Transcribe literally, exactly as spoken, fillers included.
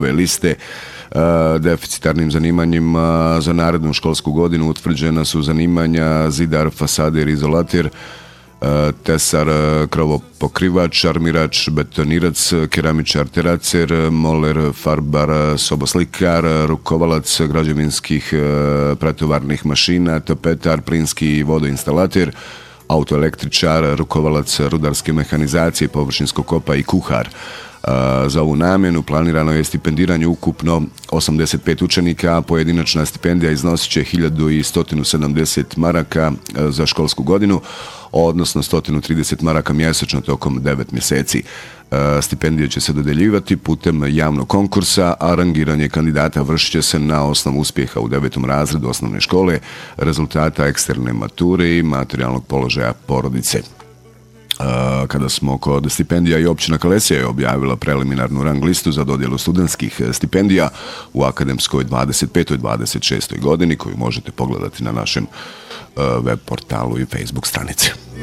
liste. Deficitarnim zanimanjima za narednu školsku godinu utvrđena su zanimanja zidar, fasader, izolater, tesar, krovopokrivač, armirač, betonirac, keramičar, teracer, moler, farbar, soboslikar, rukovalac građevinskih pretovarnih mašina, tapetar, plinski i vodoinstalater, autoelektričar, rukovalac rudarske mehanizacije, površinskog kopa i kuhar. Za ovu namjenu planirano je stipendiranje ukupno osamdeset pet učenika, a pojedinačna stipendija iznosit će hiljadu sto sedamdeset maraka za školsku godinu, odnosno sto trideset maraka mjesečno tokom devet mjeseci. Stipendije će se dodeljivati putem javnog konkursa, a rangiranje kandidata vršit će se na osnovu uspjeha u devetom razredu osnovne škole, rezultata eksterne mature i materijalnog položaja porodice. Kada smo kod stipendija, i općina Kalesija je objavila preliminarnu rang listu za dodjelu studentskih stipendija u akademskoj dvadeset petoj dvadeset šestoj godini, koju možete pogledati na našem web portalu i Facebook stranici.